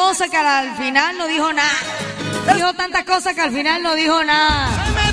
cosas que al final no dijo nada. Dijo tantas cosas que al final no dijo nada.